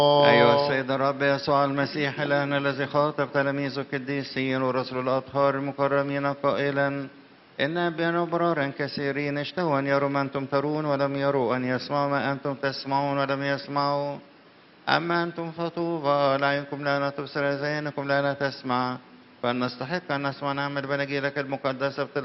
أيها السيد الرب يسوع المسيح إلهنا الذي خاطب تلاميذه القديسين ورسل الأطهار المكرمين قائلا إن أنبياء أبرارا كثيرين اشتهوا أن يروا ما أنتم ترون ولم يروا، أن يسمعوا ما أنتم تسمعون ولم يسمعوا. أما أنتم فطوبى لعينكم لا تبصر، أذانكم لا تسمع، فلنستحق أن نسمع نعمة بنجيلك المقدسة